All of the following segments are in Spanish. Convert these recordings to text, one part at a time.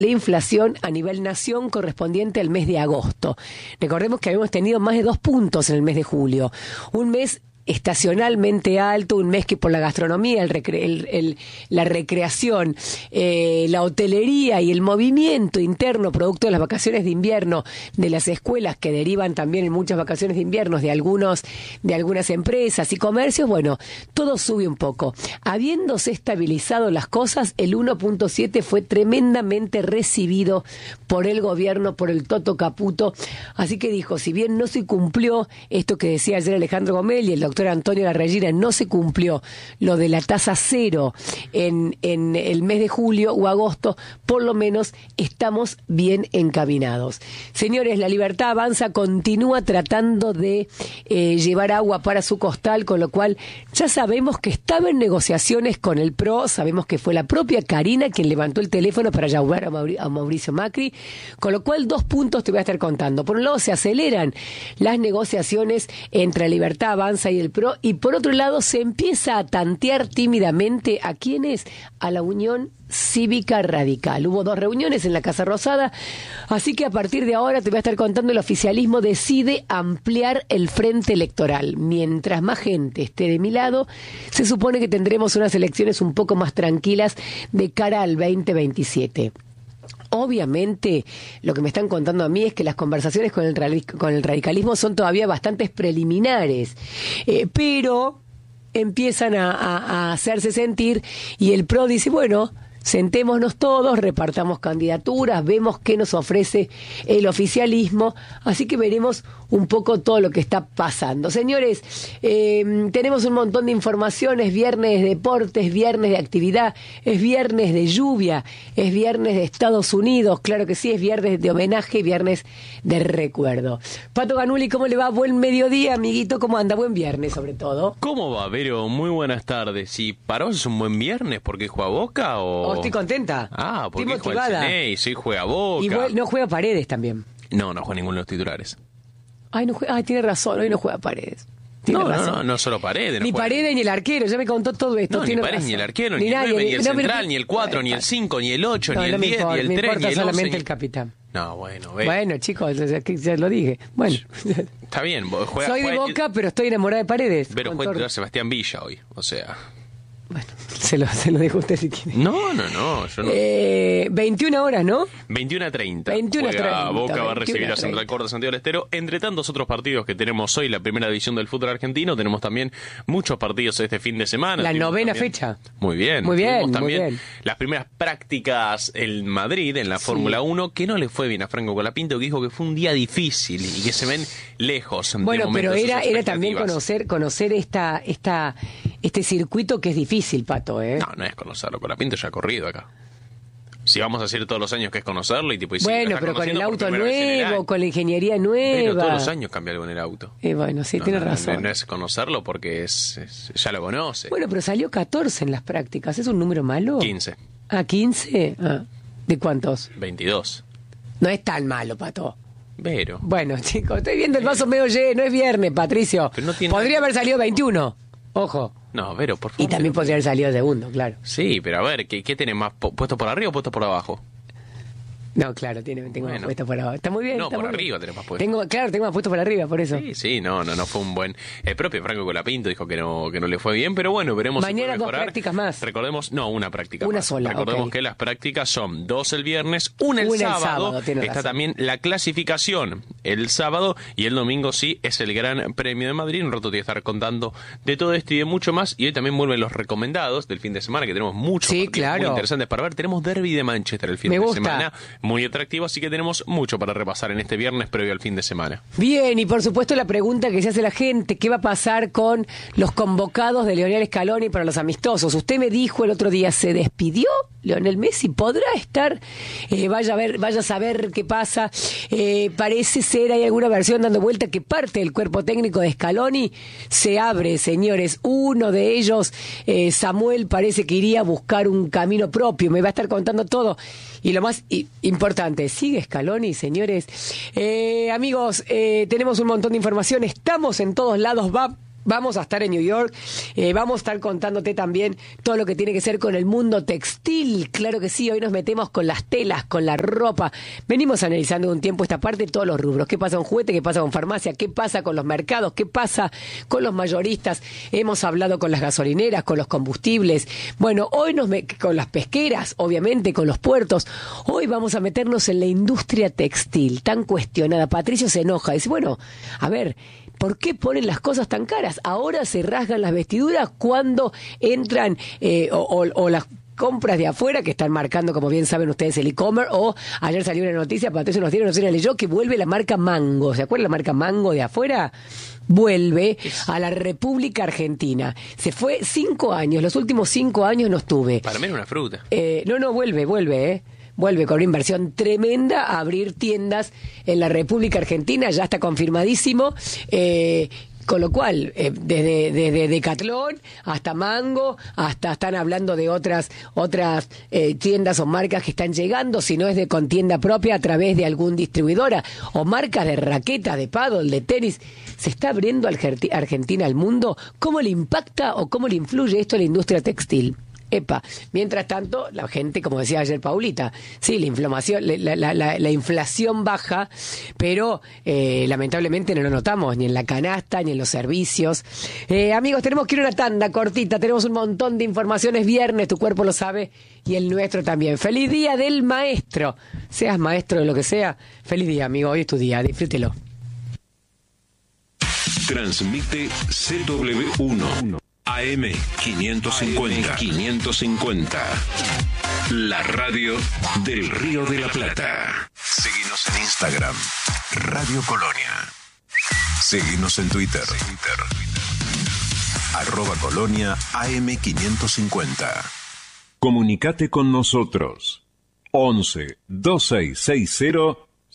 la inflación a nivel nación correspondiente al mes de agosto. Recordemos que habíamos tenido más de 2 puntos en el mes de julio. Un mes estacionalmente alto, un mes que por la gastronomía, la recreación, la hotelería y el movimiento interno producto de las vacaciones de invierno de las escuelas que derivan también en muchas vacaciones de invierno de algunas empresas y comercios, bueno, todo sube un poco. Habiéndose estabilizado las cosas, el 1.7 fue tremendamente recibido por el gobierno, por el Toto Caputo, así que dijo, si bien no se cumplió esto que decía ayer Alejandro Gomel y el doctor Antonio Larregina, no se cumplió lo de la tasa cero en el mes de julio o agosto, por lo menos estamos bien encaminados. Señores, La Libertad Avanza continúa tratando de llevar agua para su costal, con lo cual ya sabemos que estaba en negociaciones con el PRO, sabemos que fue la propia Karina quien levantó el teléfono para llamar a Mauricio Macri, con lo cual 2 puntos te voy a estar contando. Por un lado, se aceleran las negociaciones entre La Libertad Avanza y el PRO, y por otro lado se empieza a tantear tímidamente a quiénes, a la Unión Cívica Radical. Hubo 2 reuniones en la Casa Rosada, así que a partir de ahora te voy a estar contando, el oficialismo decide ampliar el frente electoral. Mientras más gente esté de mi lado, se supone que tendremos unas elecciones un poco más tranquilas de cara al 2027. Obviamente, lo que me están contando a mí es que las conversaciones con el radicalismo son todavía bastante preliminares, pero empiezan a hacerse sentir y el PRO dice, bueno, sentémonos todos, repartamos candidaturas, vemos qué nos ofrece el oficialismo, así que veremos un poco todo lo que está pasando. Señores, tenemos un montón de informaciones, viernes de deportes, viernes de actividad, es viernes de lluvia, es viernes de Estados Unidos, claro que sí, es viernes de homenaje, viernes de recuerdo. Pato Ganuli, ¿cómo le va? Buen mediodía, amiguito, ¿cómo anda? Buen viernes, sobre todo. ¿Cómo va, Vero? Muy buenas tardes. ¿Y para vos es un buen viernes porque juega Boca o...? Estoy contenta. Ah, porque juega el Ceney, sí, juega Boca. Y no juega Paredes también. No juega ninguno de los titulares. Tiene razón, hoy no juega Paredes. No solo Paredes. Ni Paredes ni el arquero, ya me contó todo esto. No, ni Paredes, ni el arquero, ni el 9, ni el central, ni el 4, ni el 5, ni el 8, ni el 10, ni el 3, ni el 11. Me solamente el capitán. No, bueno, Bueno, chicos, ya lo dije. Bueno. Está bien. Soy de Boca, pero estoy enamorada de Paredes. Pero juega titular Sebastián Villa hoy, o sea... Bueno, se lo dejo a usted si quiere. No, yo no. 21 horas, ¿no? 21:30. 21:30. Boca va a recibir a Central Córdoba, Santiago del Estero. Entre tantos otros partidos que tenemos hoy, la primera división del fútbol argentino, tenemos también muchos partidos este fin de semana. La novena fecha. Muy bien. Muy bien, también muy bien. Las primeras prácticas en Madrid, en la Fórmula 1, que no le fue bien a Franco Colapinto, que dijo que fue un día difícil y que se ven lejos. Bueno, pero era también conocer este circuito que es difícil, Pato, ¿eh? No es conocerlo. Colapinto ya ha corrido acá. Si vamos a decir todos los años que es conocerlo y tipo... Bueno, pero con el auto nuevo, con la ingeniería nueva... Pero todos los años cambia algo en el auto. Bueno, sí, tiene razón. No es conocerlo porque ya lo conoce. Bueno, pero salió 14 en las prácticas. ¿Es un número malo? 15. Ah, 15. ¿De cuántos? 22. No es tan malo, Pato. Pero... Bueno, chicos, estoy viendo el vaso medio lleno. Es viernes, Patricio. Podría haber salido 21. Ojo. No, Vero, por favor. Y también podría haber salido segundo, claro. Sí, pero a ver, ¿qué tenés más? ¿Puesto por arriba o puesto por abajo? No, claro, tengo más puesto por abajo. Está muy bien. No, por arriba tenés más puesto. Tengo más puesto por arriba, por eso. Sí, no fue un buen... El propio Franco Colapinto dijo que no le fue bien, pero bueno, veremos. Mañana 2 prácticas más. Recordemos, una práctica una más. Sola, Recordemos que las prácticas son 2 el viernes, 1 el sábado. Está razón. También la clasificación el sábado y el domingo sí es el Gran Premio de Madrid. Un rato te voy a estar contando de todo esto y de mucho más. Y hoy también vuelven los recomendados del fin de semana, que tenemos muchos partidos muy interesantes para ver. Tenemos Derby de Manchester el fin de semana, muy atractivo, así que tenemos mucho para repasar en este viernes previo al fin de semana. Bien, y por supuesto la pregunta que se hace la gente, ¿qué va a pasar con los convocados de Lionel Scaloni para los amistosos? Usted me dijo el otro día, ¿se despidió Lionel Messi? ¿Podrá estar? Vaya a saber qué pasa. Parece ser, hay alguna versión dando vuelta que parte del cuerpo técnico de Scaloni se abre, señores. Uno de ellos, Samuel, parece que iría a buscar un camino propio. Me va a estar contando todo. Y lo más importante, sigue Scaloni, señores. Amigos, tenemos un montón de información. Estamos en todos lados. Va Vamos a estar en New York, vamos a estar contándote también todo lo que tiene que ser con el mundo textil. Claro que sí, hoy nos metemos con las telas, con la ropa. Venimos analizando un tiempo esta parte, todos los rubros. ¿Qué pasa con juguete? ¿Qué pasa con farmacia? ¿Qué pasa con los mercados? ¿Qué pasa con los mayoristas? Hemos hablado con las gasolineras, con los combustibles. Bueno, hoy con las pesqueras, obviamente, con los puertos. Hoy vamos a meternos en la industria textil, tan cuestionada. Patricio se enoja, dice, bueno, a ver, ¿por qué ponen las cosas tan caras? Ahora se rasgan las vestiduras cuando entran o las compras de afuera, que están marcando, como bien saben ustedes, el e-commerce, o ayer salió una noticia, Patricio nos tiene, no sé si la leyó, que vuelve la marca Mango. ¿Se acuerdan la marca Mango de afuera? Vuelve a la República Argentina. Se fue 5 años, los últimos 5 años no estuve. Para mí era una fruta. No, vuelve, Vuelve con una inversión tremenda a abrir tiendas en la República Argentina, ya está confirmadísimo. Con lo cual, desde Decathlon hasta Mango, hasta están hablando de otras tiendas o marcas que están llegando, si no es con tienda propia a través de algún distribuidora, o marcas de raquetas, de pádel, de tenis. ¿Se está abriendo Argentina al mundo? ¿Cómo le impacta o cómo le influye esto a la industria textil? Mientras tanto, la gente, como decía ayer Paulita, sí, la inflación baja, pero lamentablemente no lo notamos ni en la canasta ni en los servicios. Amigos, tenemos que ir a una tanda cortita, tenemos un montón de informaciones. Viernes, tu cuerpo lo sabe, y el nuestro también. ¡Feliz Día del Maestro! Seas maestro de lo que sea, feliz día, amigo, hoy es tu día, disfrútelo. Transmite CW1 AM 550. La radio del Río de la Plata. Seguinos en Instagram, Radio Colonia. Seguinos en Twitter. @Colonia AM 550. Comunicate con nosotros. 11 2660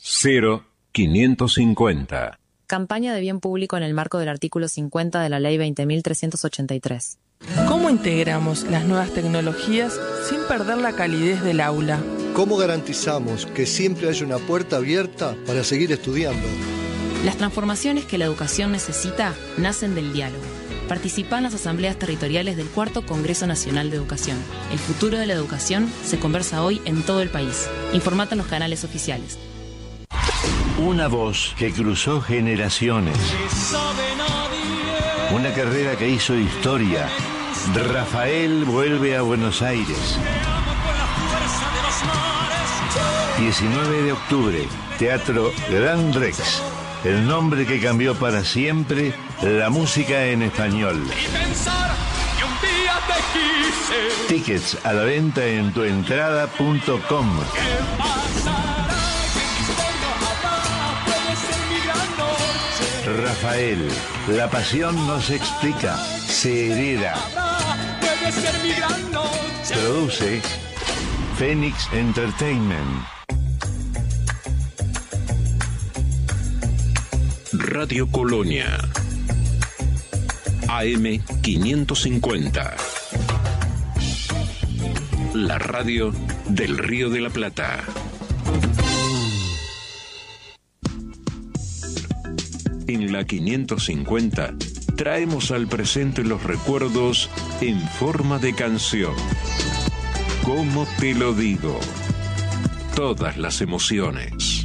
0550. Campaña de bien público en el marco del artículo 50 de la Ley 20.383. ¿Cómo integramos las nuevas tecnologías sin perder la calidez del aula? ¿Cómo garantizamos que siempre haya una puerta abierta para seguir estudiando? Las transformaciones que la educación necesita nacen del diálogo. Participa en las asambleas territoriales del 4º Congreso Nacional de Educación. El futuro de la educación se conversa hoy en todo el país. Informate en los canales oficiales. Una voz que cruzó generaciones. Una carrera que hizo historia. Rafael vuelve a Buenos Aires. 19 de octubre, Teatro Gran Rex. El nombre que cambió para siempre la música en español. Tickets a la venta en tuentrada.com. Rafael, la pasión no se explica, se hereda. Produce Phoenix Entertainment. Radio Colonia AM 550. La radio del Río de la Plata. En la 550 traemos al presente los recuerdos en forma de canción. ¿Cómo te lo digo? Todas las emociones.